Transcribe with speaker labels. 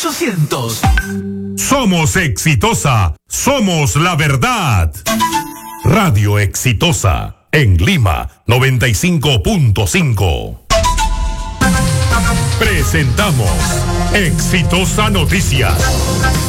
Speaker 1: 800.
Speaker 2: Somos Exitosa, somos la verdad. Radio Exitosa, en Lima, 95.5. Presentamos Exitosa Noticias.